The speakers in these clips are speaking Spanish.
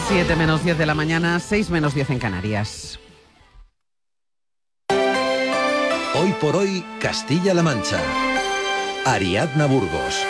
7 menos 10 de la mañana, 6 menos 10 en Canarias. Hoy por hoy, Castilla-La Mancha. Ariadna Burgos.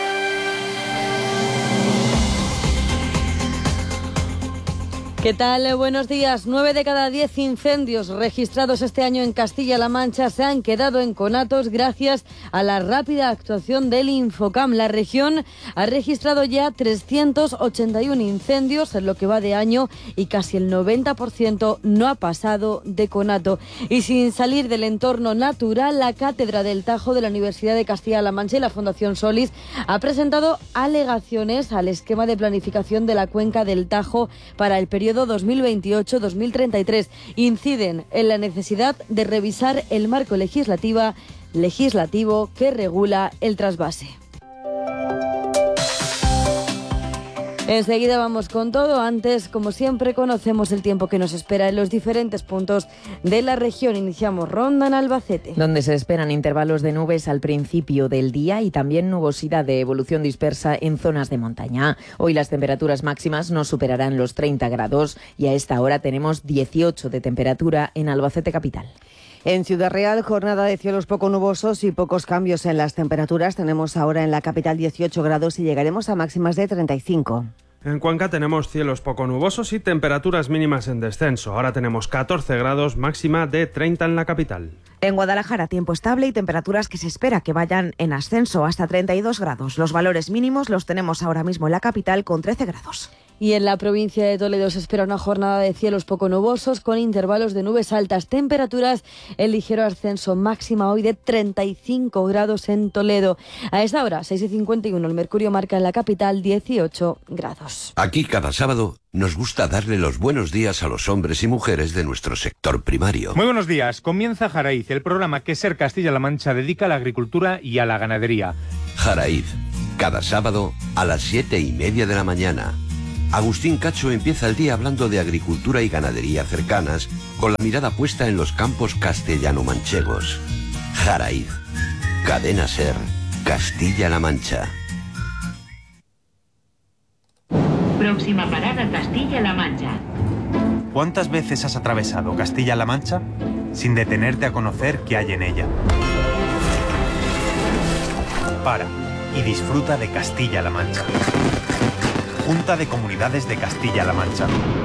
¿Qué tal? Buenos días. 9 de cada 10 incendios registrados este año en Castilla-La Mancha se han quedado en conatos gracias a la rápida actuación del Infocam. La región ha registrado ya 381 incendios en lo que va de año y casi el 90% no ha pasado de conato. Y sin salir del entorno natural, la Cátedra del Tajo de la Universidad de Castilla-La Mancha y la Fundación Solís ha presentado alegaciones al esquema de planificación de la cuenca del Tajo para el periodo 2028-2033. Inciden en la necesidad de revisar el marco legislativo que regula el trasvase. Enseguida vamos con todo. Antes, como siempre, conocemos el tiempo que nos espera en los diferentes puntos de la región. Iniciamos ronda en Albacete, donde se esperan intervalos de nubes al principio del día y también nubosidad de evolución dispersa en zonas de montaña. Hoy las temperaturas máximas no superarán los 30 grados y a esta hora tenemos 18 de temperatura en Albacete capital. En Ciudad Real, jornada de cielos poco nubosos y pocos cambios en las temperaturas. Tenemos ahora en la capital 18 grados y llegaremos a máximas de 35. En Cuenca tenemos cielos poco nubosos y temperaturas mínimas en descenso. Ahora tenemos 14 grados, máxima de 30 en la capital. En Guadalajara, tiempo estable y temperaturas que se espera que vayan en ascenso hasta 32 grados. Los valores mínimos los tenemos ahora mismo en la capital con 13 grados. Y en la provincia de Toledo se espera una jornada de cielos poco nubosos con intervalos de nubes altas. Temperaturas en ligero ascenso, máxima hoy de 35 grados en Toledo. A esta hora, 6:51, el mercurio marca en la capital 18 grados. Aquí cada sábado nos gusta darle los buenos días a los hombres y mujeres de nuestro sector primario. Muy buenos días. Comienza Jaraiz, el programa que SER Castilla-La Mancha dedica a la agricultura y a la ganadería. Jaraiz, cada sábado a las 7:30 de la mañana. Agustín Cacho empieza el día hablando de agricultura y ganadería cercanas, con la mirada puesta en los campos castellano-manchegos. Jaraiz, Cadena SER, Castilla-La Mancha. Próxima parada, Castilla-La Mancha. ¿Cuántas veces has atravesado Castilla-La Mancha sin detenerte a conocer qué hay en ella? Para y disfruta de Castilla-La Mancha. Junta de Comunidades de Castilla-La Mancha.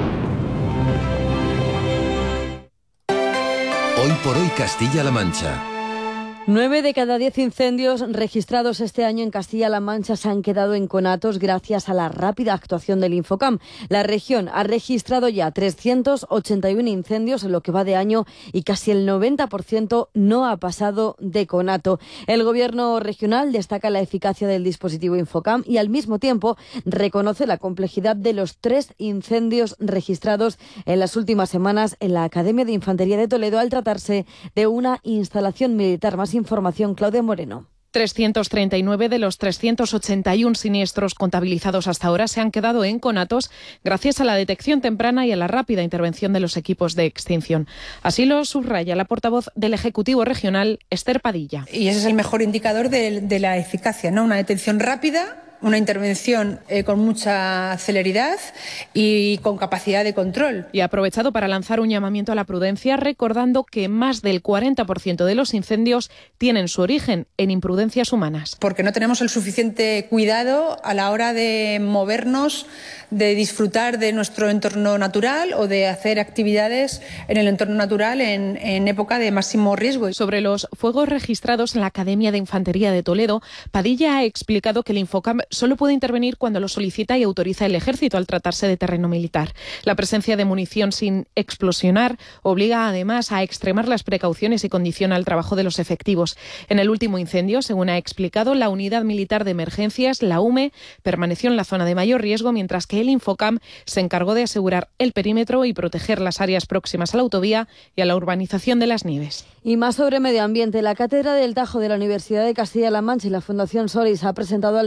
Hoy por hoy Castilla-La Mancha. 9 de cada 10 incendios registrados este año en Castilla-La Mancha se han quedado en conatos gracias a la rápida actuación del Infocam. La región ha registrado ya 381 incendios en lo que va de año y casi el 90% no ha pasado de conato. El gobierno regional destaca la eficacia del dispositivo Infocam y al mismo tiempo reconoce la complejidad de los 3 incendios registrados en las últimas semanas en la Academia de Infantería de Toledo al tratarse de una instalación militar. Más información, Claudia Moreno. 339 de los 381 siniestros contabilizados hasta ahora se han quedado en conatos gracias a la detección temprana y a la rápida intervención de los equipos de extinción. Así lo subraya la portavoz del Ejecutivo Regional, Esther Padilla. Y ese es el mejor indicador de la eficacia, ¿no? Una detención rápida, una intervención con mucha celeridad y con capacidad de control. Y ha aprovechado para lanzar un llamamiento a la prudencia, recordando que más del 40% de los incendios tienen su origen en imprudencias humanas. Porque no tenemos el suficiente cuidado a la hora de movernos, de disfrutar de nuestro entorno natural o de hacer actividades en el entorno natural en época de máximo riesgo. Sobre los fuegos registrados en la Academia de Infantería de Toledo, Padilla ha explicado que el Infocam solo puede intervenir cuando lo solicita y autoriza el Ejército al tratarse de terreno militar. La presencia de munición sin explosionar obliga además a extremar las precauciones y condiciona el trabajo de los efectivos. En el último incendio, según ha explicado, la Unidad Militar de Emergencias, la UME, permaneció en la zona de mayor riesgo, mientras que el Infocam se encargó de asegurar el perímetro y proteger las áreas próximas a la autovía y a la urbanización de Las Nieves. Y más sobre medio ambiente, la Cátedra del Tajo de la Universidad de Castilla-La Mancha y la Fundación Solís ha presentado alegaciones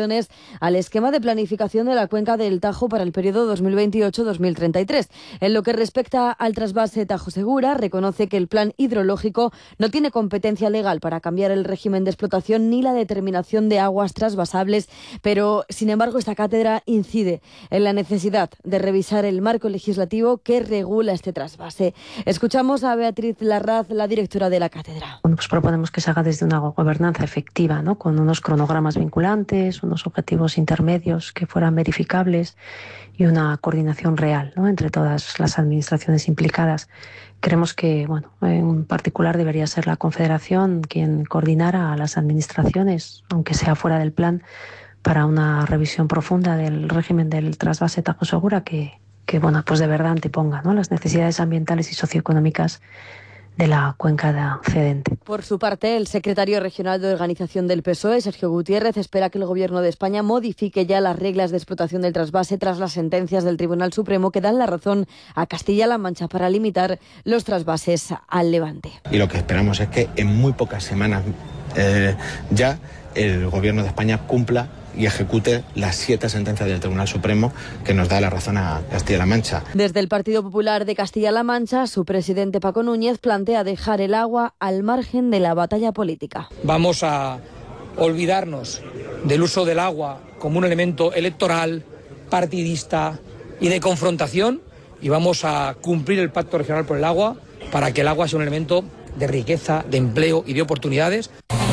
modificaciones al esquema de planificación de la cuenca del Tajo para el periodo 2028-2033. En lo que respecta al trasvase Tajo Segura, reconoce que el plan hidrológico no tiene competencia legal para cambiar el régimen de explotación ni la determinación de aguas trasvasables, pero, sin embargo, esta cátedra incide en la necesidad de revisar el marco legislativo que regula este trasvase. Escuchamos a Beatriz Larraz, la directora de la cátedra. Pues proponemos que se haga desde una gobernanza efectiva, ¿no? Con unos cronogramas vinculantes, unos objetivos intermedios que fueran verificables y una coordinación real, ¿no?, entre todas las administraciones implicadas. Creemos que, en particular debería ser la Confederación quien coordinara a las administraciones, aunque sea fuera del plan, para una revisión profunda del régimen del trasvase Tajo Segura que pues de verdad anteponga, ¿no?, las necesidades ambientales y socioeconómicas de la cuenca cedente. Por su parte, el secretario regional de organización del PSOE, Sergio Gutiérrez, espera que el Gobierno de España modifique ya las reglas de explotación del trasvase tras las sentencias del Tribunal Supremo que dan la razón a Castilla-La Mancha para limitar los trasvases al Levante. Y lo que esperamos es que en muy pocas semanas ya el Gobierno de España cumpla y ejecute las 7 sentencias del Tribunal Supremo que nos da la razón a Castilla-La Mancha. Desde el Partido Popular de Castilla-La Mancha, su presidente Paco Núñez plantea dejar el agua al margen de la batalla política. Vamos a olvidarnos del uso del agua como un elemento electoral, partidista y de confrontación, y vamos a cumplir el Pacto Regional por el Agua para que el agua sea un elemento de riqueza, de empleo y de oportunidades.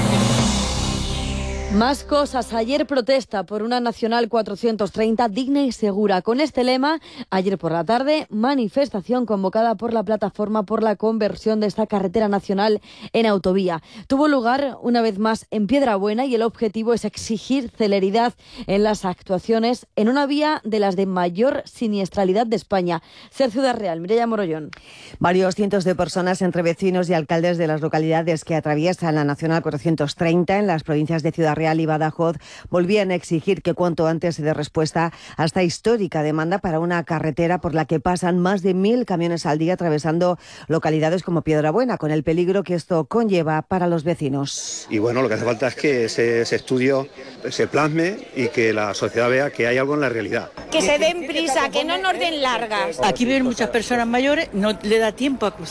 Más cosas. Ayer protesta por una Nacional 430 digna y segura. Con este lema, ayer por la tarde, manifestación convocada por la Plataforma por la Conversión de esta carretera nacional en autovía. Tuvo lugar una vez más en Piedrabuena y el objetivo es exigir celeridad en las actuaciones en una vía de las de mayor siniestralidad de España. Ser Ciudad Real, Mireia Morollón. Varios cientos de personas, entre vecinos y alcaldes de las localidades que atraviesan la Nacional 430 en las provincias de Ciudad Real y Badajoz, volvían a exigir que cuanto antes se dé respuesta a esta histórica demanda para una carretera por la que pasan más de 1.000 camiones al día atravesando localidades como Piedrabuena, con el peligro que esto conlleva para los vecinos. Y lo que hace falta es que ese estudio se plasme y que la sociedad vea que hay algo en la realidad. Que se den prisa, que no nos den largas. Aquí viven muchas personas mayores, no le da tiempo a cruzar.